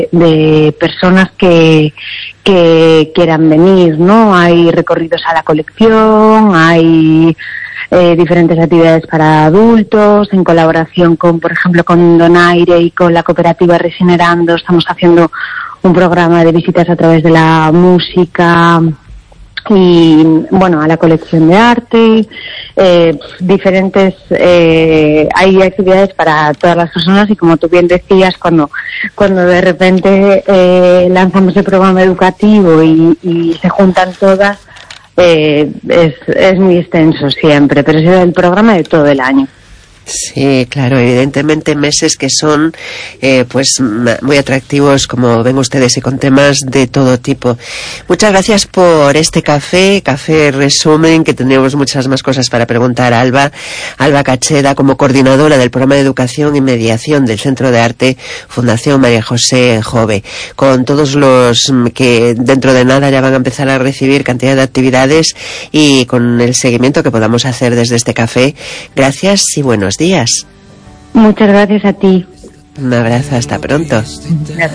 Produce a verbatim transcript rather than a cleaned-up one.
de personas que, que quieran venir, ¿no? Hay recorridos a la colección, hay eh, diferentes actividades para adultos, en colaboración con, por ejemplo, con Donaire y con la cooperativa Regenerando, estamos haciendo un programa de visitas a través de la música y, bueno, a la colección de arte, eh, diferentes, eh, hay actividades para todas las personas y, como tú bien decías, cuando cuando de repente eh, lanzamos el programa educativo y, y se juntan todas, eh, es, es muy extenso siempre, pero es el programa de todo el año. Sí, claro, evidentemente meses que son eh, pues muy atractivos, como ven ustedes, y con temas de todo tipo. Muchas gracias por este café, café resumen, que tenemos muchas más cosas para preguntar a Alba, Alba Cacheda, como coordinadora del programa de educación y mediación del Centro de Arte Fundación María José Jove, con todos los que dentro de nada ya van a empezar a recibir cantidad de actividades y con el seguimiento que podamos hacer desde este café. Gracias y buenos días. Muchas gracias a ti. Un abrazo, hasta pronto. Gracias.